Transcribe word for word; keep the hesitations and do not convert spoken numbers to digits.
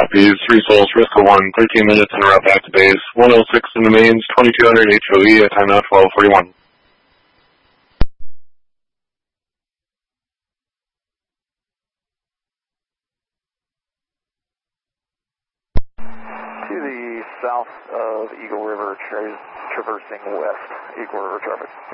copies. Three souls, Risco one, thirteen minutes en route back to base. one oh six in the mains, twenty-two hundred H O E at time now twelve forty-one. To the south of Eagle River, tra traversing west, Eagle River traffic.